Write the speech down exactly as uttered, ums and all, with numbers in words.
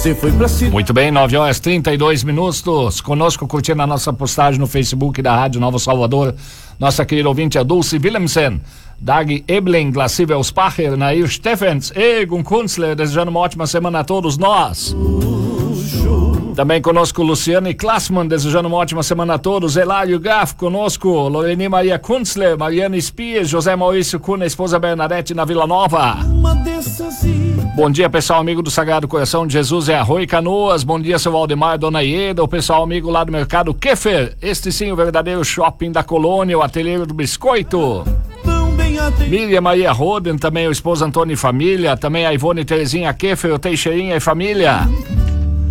Você foi pra cima. Muito bem, nove horas e trinta e dois minutos. Conosco curtindo a nossa postagem no Facebook da Rádio Novo Salvador. Nossa querida ouvinte, a Dulce Willemsen, Dag Ebling, Glacivel Spacher, Nair Steffens, Egon Kunzler, desejando uma ótima semana a todos nós. Também conosco Luciane Klassmann, desejando uma ótima semana a todos. Elário Gaff conosco, Loreni Maria Kunzler, Mariana Espias, José Maurício Cunha, esposa Bernadette na Vila Nova. Bom dia, pessoal amigo do Sagrado Coração de Jesus, é Arroio Canoas. Bom dia, seu Valdemar, dona Ieda, o pessoal amigo lá do Mercado Keffer. Este sim, o verdadeiro shopping da colônia, o ateliê do biscoito. Miriam Maria Roden, também o esposo Antônio e família. Também a Ivone Terezinha Keffer, o Teixeirinha e família.